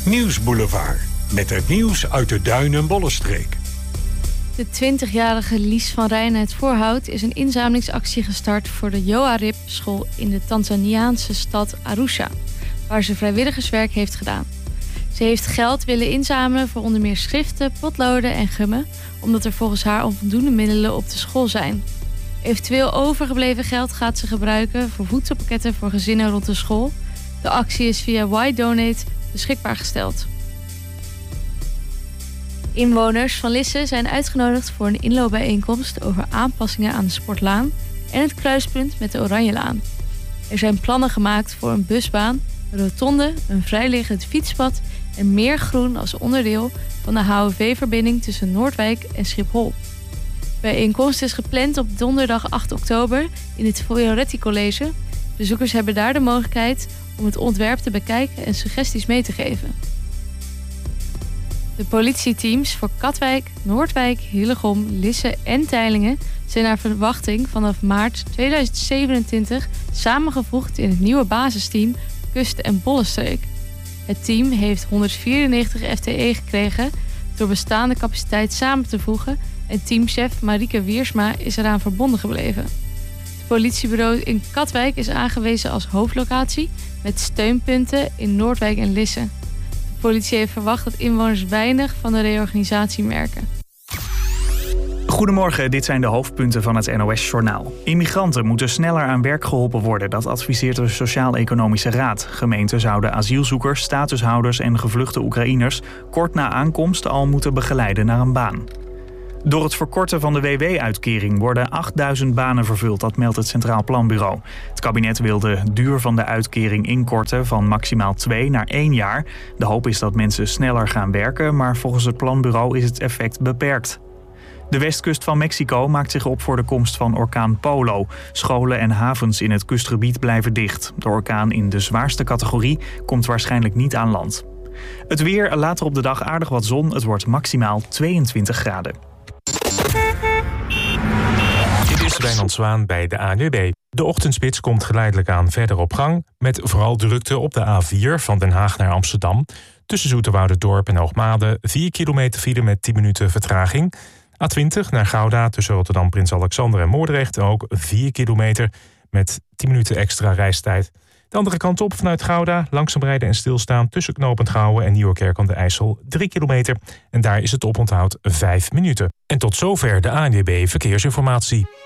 Nieuwsboulevard. Met het nieuws uit de Duin- en Bollenstreek. De 20-jarige Lies van Rijn uit Voorhout is een inzamelingsactie gestart voor de Joarib school in de Tanzaniaanse stad Arusha, waar ze vrijwilligerswerk heeft gedaan. Ze heeft geld willen inzamelen voor onder meer schriften, potloden en gummen, omdat er volgens haar onvoldoende middelen op de school zijn. Eventueel overgebleven geld gaat ze gebruiken voor voedselpakketten voor gezinnen rond de school. De actie is via Y-Donate beschikbaar gesteld. Inwoners van Lisse zijn uitgenodigd voor een inloopbijeenkomst over aanpassingen aan de Sportlaan en het kruispunt met de Oranjelaan. Er zijn plannen gemaakt voor een busbaan, een rotonde, een vrijliggend fietspad en meer groen als onderdeel van de HOV-verbinding tussen Noordwijk en Schiphol. De bijeenkomst is gepland op donderdag 8 oktober in het Fioretti College. Bezoekers hebben daar de mogelijkheid om het ontwerp te bekijken en suggesties mee te geven. De politieteams voor Katwijk, Noordwijk, Hillegom, Lisse en Teylingen zijn naar verwachting vanaf maart 2027 samengevoegd in het nieuwe basisteam Kust- en Bollenstreek. Het team heeft 194 FTE gekregen door bestaande capaciteit samen te voegen en teamchef Marieke Wiersma is eraan verbonden gebleven. Het politiebureau in Katwijk is aangewezen als hoofdlocatie met steunpunten in Noordwijk en Lisse. De politie heeft verwacht dat inwoners weinig van de reorganisatie merken. Goedemorgen, dit zijn de hoofdpunten van het NOS-journaal. Immigranten moeten sneller aan werk geholpen worden, dat adviseert de Sociaal-Economische Raad. Gemeenten zouden asielzoekers, statushouders en gevluchte Oekraïners kort na aankomst al moeten begeleiden naar een baan. Door het verkorten van de WW-uitkering worden 8000 banen vervuld, dat meldt het Centraal Planbureau. Het kabinet wil de duur van de uitkering inkorten van maximaal 2 naar 1 jaar. De hoop is dat mensen sneller gaan werken, maar volgens het planbureau is het effect beperkt. De westkust van Mexico maakt zich op voor de komst van orkaan Polo. Scholen en havens in het kustgebied blijven dicht. De orkaan in de zwaarste categorie komt waarschijnlijk niet aan land. Het weer, later op de dag aardig wat zon. Het wordt maximaal 22 graden. Dit is Wijnand Zwaan bij de ANWB. De ochtendspits komt geleidelijk aan verder op gang, met vooral drukte op de A4 van Den Haag naar Amsterdam. Tussen Zoeterwouderdorp en Hoogmade 4 kilometer file met 10 minuten vertraging. A20 naar Gouda tussen Rotterdam, Prins Alexander en Moordrecht ook 4 kilometer met 10 minuten extra reistijd. De andere kant op vanuit Gouda, langzaam rijden en stilstaan tussen Knopend Gouwen en Nieuwerkerk aan de IJssel 3 kilometer. En daar is het oponthoud 5 minuten. En tot zover de ANWB Verkeersinformatie.